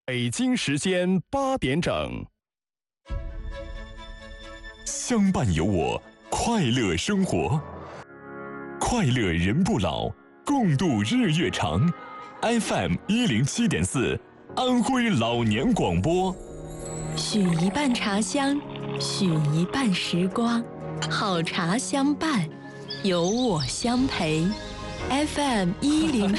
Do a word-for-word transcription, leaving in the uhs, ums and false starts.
北京时间八点整， 相伴有我，快乐生活，快乐人不老，共度日月长。F M 一零七点四，安徽老年广播。 许一半茶香，许一半时光，好茶相伴，有我相陪。F M 一零。